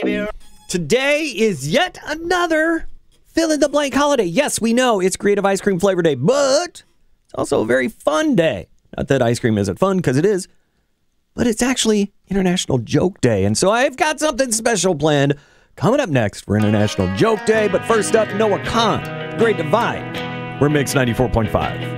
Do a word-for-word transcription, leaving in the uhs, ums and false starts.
baby. Today is yet another fill-in-the-blank holiday. Yes, we know it's Creative Ice Cream Flavor Day, but it's also a very fun day. Not that ice cream isn't fun, because it is, but it's actually International Joke Day. And so I've got something special planned coming up next for International Joke Day. But first up, Noah Kahn, Great Divide. We're Mix ninety-four point five.